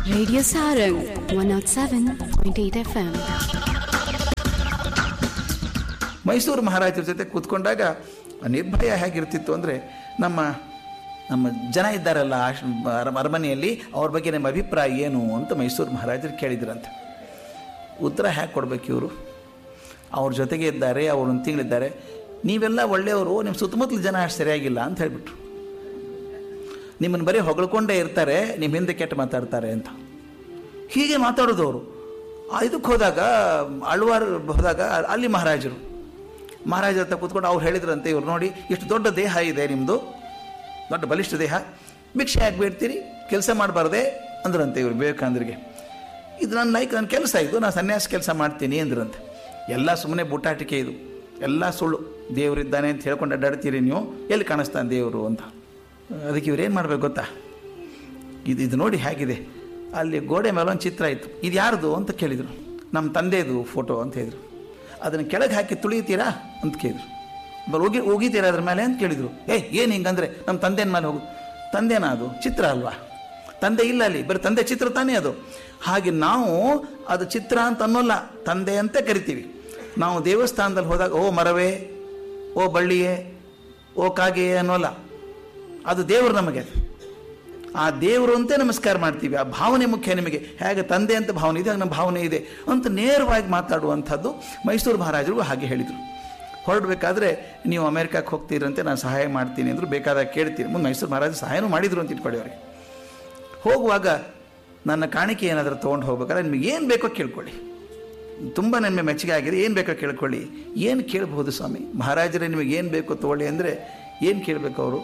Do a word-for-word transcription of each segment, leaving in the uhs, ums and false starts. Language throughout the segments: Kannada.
Radio Sarang one oh seven point eight F M. Mysuru ಮಹಾರಾಜರ ಜೊತೆ ಕೂತ್ಕೊಂಡಾಗ ನಿರ್ಭಯ ಹೇಗಿರ್ತಿತ್ತು ಅಂದರೆ, ನಮ್ಮ ನಮ್ಮ ಜನ ಇದ್ದಾರಲ್ಲ ಅರಮನೆಯಲ್ಲಿ, ಅವ್ರ ಬಗ್ಗೆ ನಮ್ಮ ಅಭಿಪ್ರಾಯ ಏನು ಅಂತ ಮೈಸೂರು ಮಹಾರಾಜರು ಕೇಳಿದ್ರಂತೆ. ಉತ್ತರ ಹೇಗೆ ಕೊಡಬೇಕು ಇವರು? ಅವ್ರ ಜೊತೆಗೆ ಇದ್ದಾರೆ, ಅವ್ರು ಒಂದು ತಿಂಗಳಿದ್ದಾರೆ, ನೀವೆಲ್ಲ ಒಳ್ಳೆಯವರು, ನಿಮ್ಮ ಸುತ್ತಮುತ್ತಲ ಜನ ಅಷ್ಟು ಸರಿಯಾಗಿಲ್ಲ ಅಂತ ಹೇಳಿಬಿಟ್ರು. ನಿಮ್ಮನ್ನು ಬರೀ ಹೊಗಳ್ಕೊಂಡೇ ಇರ್ತಾರೆ, ನಿಮ್ಮ ಹಿಂದೆ ಕೆಟ್ಟ ಮಾತಾಡ್ತಾರೆ ಅಂತ. ಹೀಗೆ ಮಾತಾಡೋದು ಅವರು. ಇದಕ್ಕೆ ಹೋದಾಗ ಅಳ್ವಾರ್ ಹೋದಾಗ ಅಲ್ಲಿ ಮಹಾರಾಜರು ಮಹಾರಾಜ ಹತ್ರ ಕೂತ್ಕೊಂಡು ಅವ್ರು ಹೇಳಿದ್ರಂತೆ, ಇವ್ರು ನೋಡಿ ಇಷ್ಟು ದೊಡ್ಡ ದೇಹ ಇದೆ ನಿಮ್ಮದು, ದೊಡ್ಡ ಬಲಿಷ್ಠ ದೇಹ, ಭಿಕ್ಷೆ ಯಾಕೆ ಬೇಡ್ತೀರಿ, ಕೆಲಸ ಮಾಡಬಾರ್ದೆ ಅಂದ್ರಂತೆ ಇವರು ವಿವೇಕಾನಂದರಿಗೆ. ಇದು ನನ್ನ ಲೈಕ್ ನನ್ನ ಕೆಲಸ, ಇದು ನಾನು ಸನ್ಯಾಸ ಕೆಲಸ ಮಾಡ್ತೀನಿ ಅಂದ್ರಂತೆ. ಎಲ್ಲ ಸುಮ್ಮನೆ ಬುಟ್ಟಾಟಿಕೆ, ಇದು ಎಲ್ಲ ಸುಳ್ಳು. ದೇವರಿದ್ದಾನೆ ಅಂತ ಹೇಳ್ಕೊಂಡು ಅಡ್ಡಾಡ್ತೀರಿ ನೀವು, ಎಲ್ಲಿ ಕಾಣಿಸ್ತಾನೆ ದೇವರು ಅಂತ. ಅದಕ್ಕೆ ಇವ್ರು ಏನು ಮಾಡಬೇಕು ಗೊತ್ತಾ? ಇದು ಇದು ನೋಡಿ ಹೇಗಿದೆ, ಅಲ್ಲಿ ಗೋಡೆ ಮೇಲೆ ಒಂದು ಚಿತ್ರ ಇತ್ತು, ಇದು ಯಾರ್ದು ಅಂತ ಕೇಳಿದರು. ನಮ್ಮ ತಂದೆದು ಫೋಟೋ ಅಂತ ಹೇಳಿದರು. ಅದನ್ನು ಕೆಳಗೆ ಹಾಕಿ ತುಳಿತೀರಾ ಅಂತ ಕೇಳಿದರು. ಬರ್ ಹೋಗಿ ಹೋಗಿತೀರಾ ಅದ್ರ ಮೇಲೆ ಅಂತ ಕೇಳಿದರು. ಏಯ್ ಏನು ಹಿಂಗಂದರೆ ನಮ್ಮ ತಂದೆನ ಮೇಲೆ ಹೋಗು. ತಂದೆನ ಅದು ಚಿತ್ರ ಅಲ್ವಾ? ತಂದೆ ಇಲ್ಲ ಅಲ್ಲಿ, ಬರೀ ತಂದೆ ಚಿತ್ರ ತಾನೇ ಅದು. ಹಾಗೆ ನಾವು ಅದು ಚಿತ್ರ ಅಂತ ಅನ್ನೋಲ್ಲ, ತಂದೆ ಅಂತ ಕರಿತೀವಿ. ನಾವು ದೇವಸ್ಥಾನದಲ್ಲಿ ಹೋದಾಗ ಓ ಮರವೇ, ಓ ಬಳ್ಳಿಯೇ, ಓ ಕಾಗೆಯೇ ಅನ್ನೋಲ್ಲ, ಅದು ದೇವರು ನಮಗೆ. ಆ ದೇವರು ಅಂತೆ ನಮಸ್ಕಾರ ಮಾಡ್ತೀವಿ. ಆ ಭಾವನೆ ಮುಖ್ಯ ನಿಮಗೆ. ಹೇಗೆ ತಂದೆ ಅಂತ ಭಾವನೆ ಇದೆ, ಹಾಗೆ ನಮ್ಮ ಭಾವನೆ ಇದೆ ಅಂತ ನೇರವಾಗಿ ಮಾತಾಡುವಂಥದ್ದು ಮೈಸೂರು ಮಹಾರಾಜರಿಗೂ ಹಾಗೆ ಹೇಳಿದರು. ಹೊರಡಬೇಕಾದ್ರೆ ನೀವು ಅಮೇರಿಕಕ್ಕೆ ಹೋಗ್ತೀರಂತೆ, ನಾನು ಸಹಾಯ ಮಾಡ್ತೀನಿ ಅಂದರು. ಬೇಕಾದಾಗ ಕೇಳ್ತೀನಿ. ಮುಂದೆ ಮೈಸೂರು ಮಹಾರಾಜ ಸಹಾಯನೂ ಮಾಡಿದರು ಅಂತ ಇಟ್ಕೊಳ್ಳಿ. ಅವರಿಗೆ ಹೋಗುವಾಗ ನನ್ನ ಕಾಣಿಕೆ ಏನಾದರೂ ತೊಗೊಂಡು ಹೋಗ್ಬೇಕಾದ್ರೆ ನಿಮಗೆ ಏನು ಬೇಕೋ ಕೇಳ್ಕೊಳ್ಳಿ, ತುಂಬ ನನ್ನ ಮೆಚ್ಚುಗೆ ಆಗಿದೆ, ಏನು ಬೇಕೋ ಕೇಳ್ಕೊಳ್ಳಿ. ಏನು ಕೇಳ್ಬೋದು ಸ್ವಾಮಿ? ಮಹಾರಾಜರೇ ನಿಮಗೆ ಏನು ಬೇಕೋ ತೊಗೊಳ್ಳಿ ಅಂದರೆ ಏನು ಕೇಳಬೇಕು ಅವರು?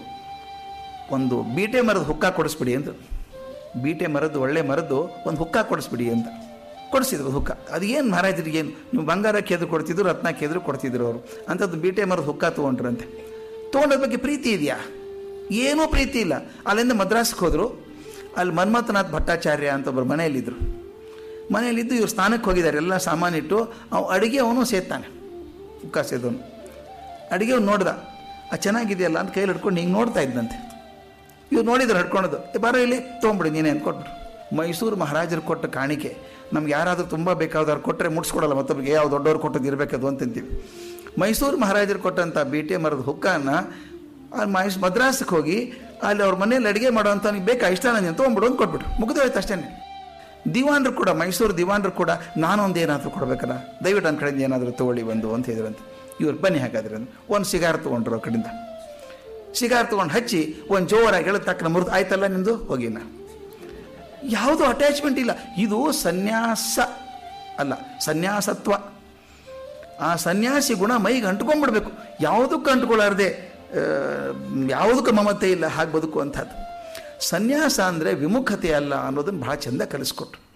ಒಂದು ಬೀಟೆ ಮರದ ಹುಕ್ಕ ಕೊಡಿಸ್ಬಿಡಿ ಅಂತ. ಬೀಟೆ ಮರದ್ದು, ಒಳ್ಳೆ ಮರದ್ದು ಒಂದು ಹುಕ್ಕ ಕೊಡಿಸ್ಬಿಡಿ ಅಂತ ಕೊಡಿಸಿದ್ರು. ಹುಕ್ಕ ಅದು ಏನು ಮಹಾರಾಜರಿಗೆ ಏನು, ನೀವು ಬಂಗಾರ ಕೇದ್ರು ಕೊಡ್ತಿದ್ರು, ರತ್ನ ಕೇದ್ರು ಕೊಡ್ತಿದ್ರು ಅವರು. ಅಂಥದ್ದು ಬೀಟೆ ಮರದ ಹುಕ್ಕ ತೊಗೊಂಡ್ರಂತೆ. ತೊಗೊಂಡೋದ್ರ ಬಗ್ಗೆ ಪ್ರೀತಿ ಇದೆಯಾ? ಏನೂ ಪ್ರೀತಿ ಇಲ್ಲ. ಅಲ್ಲಿಂದ ಮದ್ರಾಸ್ಗೆ ಹೋದರು. ಅಲ್ಲಿ ಮನ್ಮಥನಾಥ್ ಭಟ್ಟಾಚಾರ್ಯ ಅಂತ ಒಬ್ಬರು ಮನೆಯಲ್ಲಿದ್ದರು. ಮನೆಯಲ್ಲಿದ್ದು ಇವ್ರು ಸ್ನಾನಕ್ಕೆ ಹೋಗಿದ್ದಾರೆ, ಎಲ್ಲ ಸಾಮಾನಿಟ್ಟು. ಅವು ಅಡುಗೆ ಅವನು ಸೇತಾನೆ, ಹುಕ್ಕ ಸೇದವನು. ಅಡುಗೆ ಅವ್ನು ನೋಡ್ದ, ಅದು ಚೆನ್ನಾಗಿದೆಯಲ್ಲ ಅಂತ ಕೈಲಿ ಹಿಡ್ಕೊಂಡು ಹಿಂಗೆ ನೋಡ್ತಾ ಇದ್ದಂತೆ. ಇವ್ರು ನೋಡಿದ್ರು ಹಿಡ್ಕೊಳೋದು. ಬರೋ ಇಲ್ಲಿ ತೊಗೊಂಬಿಡಿ ನೀನೇ ಅಂತ ಕೊಟ್ಬಿಟ್ರು. ಮೈಸೂರು ಮಹಾರಾಜರು ಕೊಟ್ಟ ಕಾಣಿಕೆ ನಮ್ಗೆ ಯಾರಾದರೂ ತುಂಬ ಬೇಕಾದವ್ರು ಕೊಟ್ಟರೆ ಮುಟ್ಸ್ಕೊಡಲ್ಲ, ಮತ್ತೊಬ್ಬರಿಗೆ ಯಾವ ದೊಡ್ಡವ್ರು ಕೊಟ್ಟದ್ದು ಇರಬೇಕದು ಅಂತಂತೀವಿ. ಮೈಸೂರು ಮಹಾರಾಜರು ಕೊಟ್ಟಂಥ ಬೀಟೆ ಮರದ ಹುಕ್ಕನ ಮೈಸ್ ಮದ್ರಾಸಕ್ಕೆ ಹೋಗಿ ಅಲ್ಲಿ ಅವ್ರ ಮನೇಲಿ ಅಡುಗೆ ಮಾಡೋವಂಥ ನೀವು ಬೇಕಾ, ಇಷ್ಟ ನಾನು ತೊಗೊಂಬಿಡು ಅಂತ ಕೊಟ್ಬಿಟ್ರು. ಮುಗಿದು ಹೋಯ್ತು ಅಷ್ಟೇ. ದಿವಾನ್ರು ಕೂಡ, ಮೈಸೂರು ದಿವಾನ್ರು ಕೂಡ ನಾನೊಂದು ಏನಾದರೂ ಕೊಡಬೇಕಲ್ಲ, ದಯವಿಟ್ಟು ನನ್ನ ಕಡೆಯಿಂದ ಏನಾದರೂ ತೊಗೊಳ್ಳಿ ಬಂದು ಅಂತ ಹೇಳಿದ್ರಂತೆ. ಇವ್ರು ಬನ್ನಿ ಹಾಗಾದ್ರೆ ಒಂದು ಸಿಗಾರ್ ತೊಗೊಂಡ್ರು. ಆ ಕಡೆಯಿಂದ ಸಿಗಾರ್ ತೊಗೊಂಡು ಹಚ್ಚಿ ಒಂದು ಜೋರಾಗಿ ಹೇಳೋದು ತಕ್ಕ ಮುರಿದು, ಆಯ್ತಲ್ಲ ನಿಮ್ಮದು ಹೋಗಿ. ನಾ ಯಾವುದೂ ಅಟ್ಯಾಚ್ಮೆಂಟ್ ಇಲ್ಲ. ಇದು ಸನ್ಯಾಸ ಅಲ್ಲ, ಸನ್ಯಾಸತ್ವ. ಆ ಸನ್ಯಾಸಿ ಗುಣ ಮೈಗೆ ಅಂಟ್ಕೊಂಡ್ಬಿಡ್ಬೇಕು. ಯಾವುದಕ್ಕೂ ಅಂಟ್ಕೊಳ್ಳಾರ್ದೆ, ಯಾವುದಕ್ಕೂ ಮಮತೆ ಇಲ್ಲ, ಹಾಗೆ ಬದುಕುವಂಥದ್ದು. ಸನ್ಯಾಸ ಅಂದರೆ ವಿಮುಖತೆ ಅಲ್ಲ ಅನ್ನೋದನ್ನು ಭಾಳ ಚೆಂದ ಕಲಿಸ್ಕೊಟ್ರು.